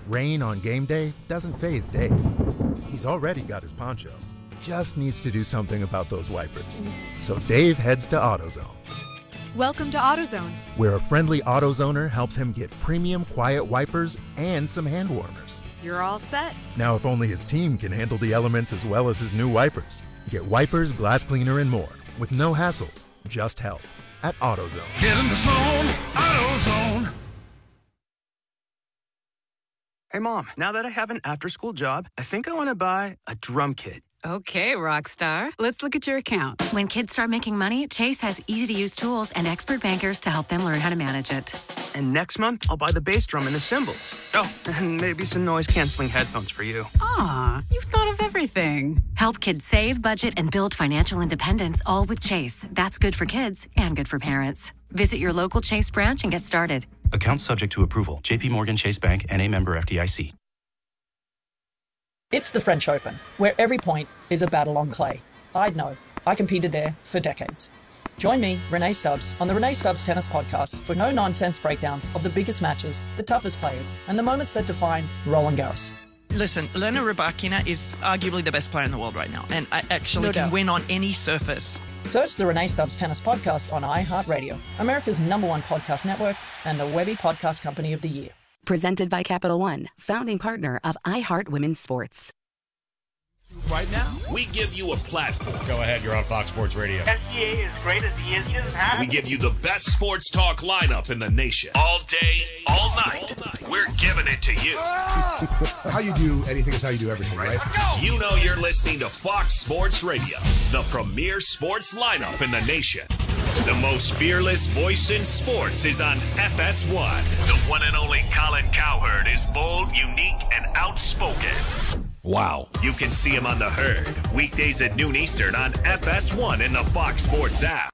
Rain on game day doesn't faze Dave. He's already got his poncho. Just needs to do something about those wipers. So Dave heads to AutoZone. Welcome to AutoZone, where a friendly AutoZoner helps him get premium quiet wipers and some hand warmers. You're all set. Now, if only his team can handle the elements as well as his new wipers. Get wipers, glass cleaner, and more with no hassles, just help at AutoZone. Get in the zone, AutoZone. Hey, Mom, now that I have an after-school job, I think I want to buy a drum kit. Okay, Rockstar. Let's look at your account. When kids start making money, Chase has easy-to-use tools and expert bankers to help them learn how to manage it. And next month, I'll buy the bass drum and the cymbals. Oh, and maybe some noise-canceling headphones for you. Aw, you've thought of everything. Help kids save, budget, and build financial independence, all with Chase. That's good for kids and good for parents. Visit your local Chase branch and get started. Account subject to approval. JP Morgan Chase Bank, N.A. member FDIC. It's the French Open, where every point is a battle on clay. I'd know. I competed there for decades. Join me, Renee Stubbs, on the Renee Stubbs Tennis Podcast for no-nonsense breakdowns of the biggest matches, the toughest players, and the moments that define Roland Garros. Listen, Elena Rybakina is arguably the best player in the world right now, and I actually can win on any surface. Search the Renee Stubbs Tennis Podcast on iHeartRadio, America's #1 podcast network, and the Webby Podcast Company of the Year. Presented by Capital One, founding partner of iHeart Women's Sports. Right now, we give you a platform. Go ahead, you're on Fox Sports Radio. SGA is great as he is. He doesn't have. We give you the best sports talk lineup in the nation. All day, all night. We're giving it to you. How you do anything is how you do everything, right? You know you're listening to Fox Sports Radio, the premier sports lineup in the nation. The most fearless voice in sports is on FS1. The one and only Colin Cowherd is bold, unique, and outspoken. Wow. You can see him on The Herd, weekdays at noon Eastern on FS1 and the Fox Sports app.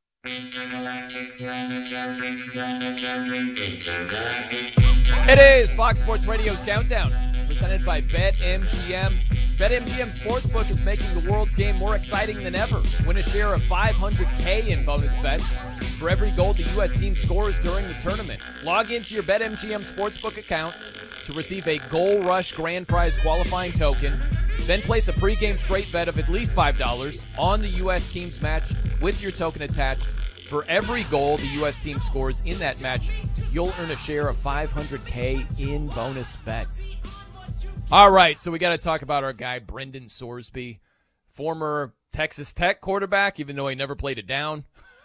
It is Fox Sports Radio's Countdown, presented by BetMGM. BetMGM Sportsbook is making the world's game more exciting than ever. Win a share of $500K in bonus bets for every goal the U.S. team scores during the tournament. Log into your BetMGM Sportsbook account to receive a Goal Rush Grand Prize qualifying token. Then place a pregame straight bet of at least $5 on the U.S. team's match with your token attached. For every goal the U.S. team scores in that match, you'll earn a share of $500K in bonus bets. All right, so we got to talk about our guy, Brendan Sorsby, former Texas Tech quarterback, even though he never played it down.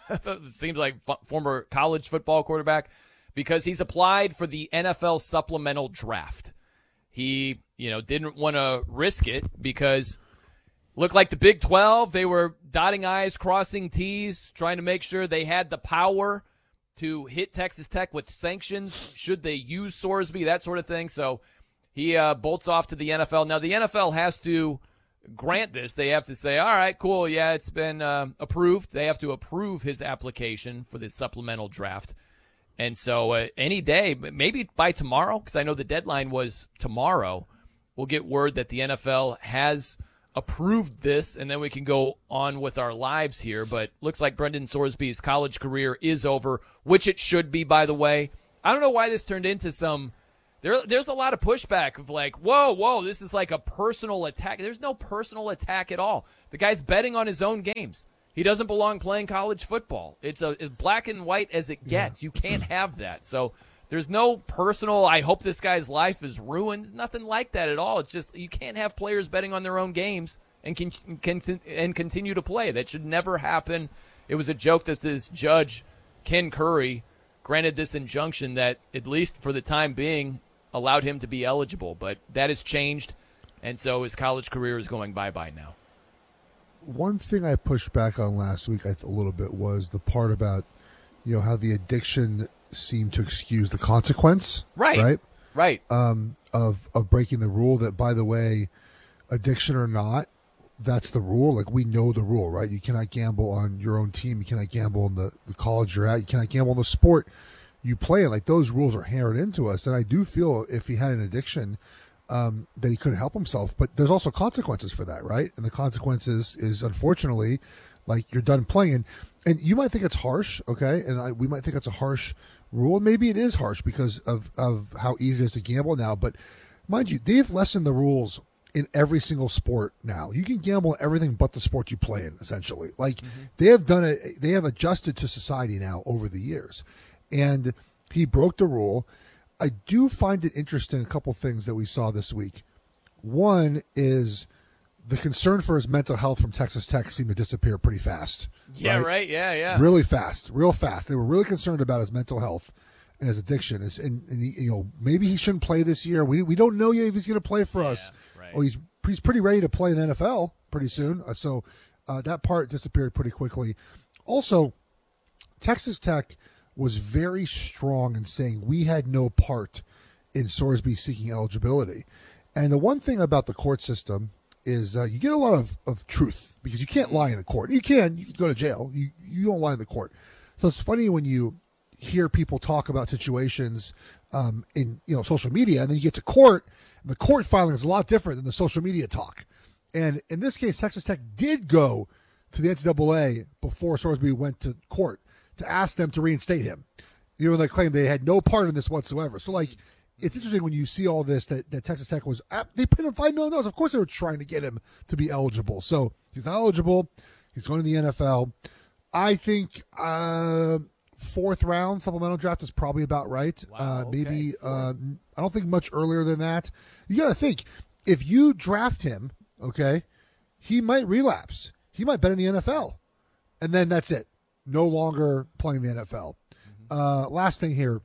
It seems like former college football quarterback, because he's applied for the NFL supplemental draft. He, didn't want to risk it because looked like the Big 12, they were dotting I's, crossing T's, trying to make sure they had the power to hit Texas Tech with sanctions should they use Sorsby, that sort of thing. So he bolts off to the NFL. Now, the NFL has to grant this. They have to say, all right, cool, yeah, it's been approved. They have to approve his application for the supplemental draft. And so any day, maybe by tomorrow, because I know the deadline was tomorrow, we'll get word that the NFL has approved this, and then we can go on with our lives here. But looks like Brendan Sorsby's college career is over, which it should be, by the way. I don't know why this turned into some there's a lot of pushback of like, whoa, this is like a personal attack. There's no personal attack at all. The guy's betting on his own games. He doesn't belong playing college football. It's as black and white as it gets. You can't have that. So there's no personal, I hope this guy's life is ruined. Nothing like that at all. It's just you can't have players betting on their own games and continue to play. That should never happen. It was a joke that this judge, Ken Curry, granted this injunction that, at least for the time being, allowed him to be eligible. But that has changed, and so his college career is going bye-bye now. One thing I pushed back on last week a little bit was the part about, how the addiction seemed to excuse the consequence. Right. Of breaking the rule that, by the way, addiction or not, that's the rule. Like, we know the rule, right? You cannot gamble on your own team. You cannot gamble on the college you're at. You cannot gamble on the sport you play in. Like, those rules are hammered into us. And I do feel if he had an addiction, that he couldn't help himself. But there's also consequences for that, right? And the consequences is, unfortunately, like, you're done playing. And you might think it's harsh, okay? And we might think it's a harsh rule. Maybe it is harsh because of how easy it is to gamble now. But mind you, they've lessened the rules in every single sport now. You can gamble in everything but the sport you play in, essentially. Like, they have done it. They have adjusted to society now over the years. And he broke the rule. I do find it interesting, a couple things that we saw this week. One is the concern for his mental health from Texas Tech seemed to disappear pretty fast. Yeah, right? Yeah. Real fast. They were really concerned about his mental health and his addiction. And maybe he shouldn't play this year. We don't know yet if he's going to play for us. Right. Well, he's pretty ready to play in the NFL pretty soon. So that part disappeared pretty quickly. Also, Texas Tech was very strong in saying we had no part in Sorsby seeking eligibility. And the one thing about the court system is you get a lot of truth because you can't lie in the court. You can go to jail. You don't lie in the court. So it's funny when you hear people talk about situations in social media, and then you get to court, and the court filing is a lot different than the social media talk. And in this case, Texas Tech did go to the NCAA before Sorsby went to court to ask them to reinstate him. They claimed they had no part in this whatsoever. So, it's interesting when you see all this that Texas Tech was – they paid him $5 million. Of course they were trying to get him to be eligible. So he's not eligible. He's going to the NFL. I think fourth round supplemental draft is probably about right. Wow, maybe I don't think much earlier than that. You got to think, if you draft him, okay, he might relapse. He might bet in the NFL. And then that's it. No longer playing the NFL. Last thing here.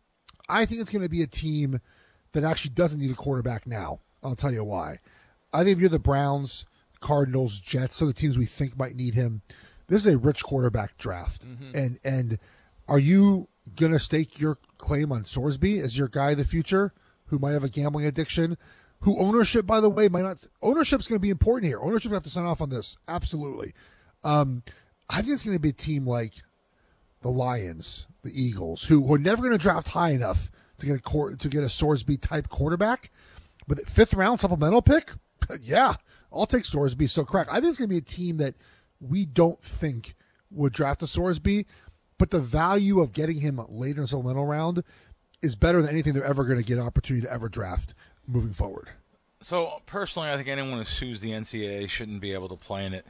I think it's going to be a team that actually doesn't need a quarterback now. I'll tell you why. I think if you're the Browns, Cardinals, Jets, so the teams we think might need him, this is a rich quarterback draft. And are you going to stake your claim on Sorsby as your guy of the future who might have a gambling addiction, who ownership, by the way, might not – ownership's going to be important here. Ownership have to sign off on this. Absolutely. I think it's going to be a team like the Lions, the Eagles, who are never going to draft high enough to get a Sorsby type quarterback, but the fifth round supplemental pick, yeah, I'll take Sorsby. So correct. I think it's going to be a team that we don't think would draft a Sorsby, but the value of getting him later in the supplemental round is better than anything they're ever going to get an opportunity to ever draft moving forward. So, personally, I think anyone who sues the NCAA shouldn't be able to play in it.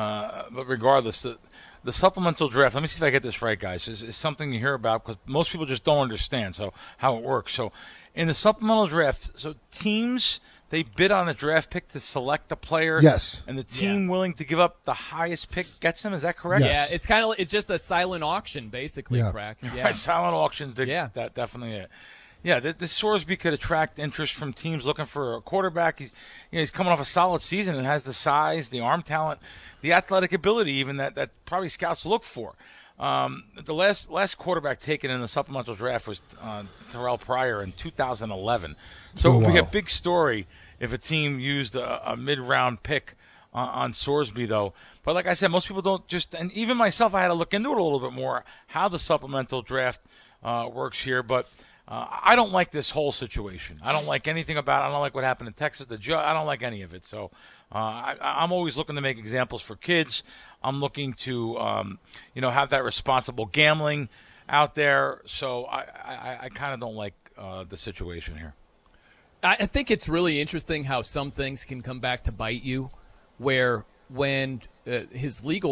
But regardless, the supplemental draft, let me see if I get this right, guys, is something you hear about because most people just don't understand how it works. So, in the supplemental draft, so teams, they bid on a draft pick to select a player. Yes. And the team willing to give up the highest pick gets them. Is that correct? Yes. Yeah, it's kind of it's just a silent auction, basically, Crack. Yeah. Right, silent auctions, that definitely it. Yeah, this Sorsby could attract interest from teams looking for a quarterback. He's coming off a solid season and has the size, the arm talent, the athletic ability even that probably scouts look for. The last quarterback taken in the supplemental draft was Terrell Pryor in 2011. So it would be a big story if a team used a mid-round pick on Sorsby, though. But like I said, most people don't and even myself, I had to look into it a little bit more, how the supplemental draft works here. But I don't like this whole situation. I don't like anything about it. I don't like what happened in Texas. I don't like any of it. So I'm always looking to make examples for kids. I'm looking to, have that responsible gambling out there. So I kind of don't like the situation here. I think it's really interesting how some things can come back to bite you, where when his legal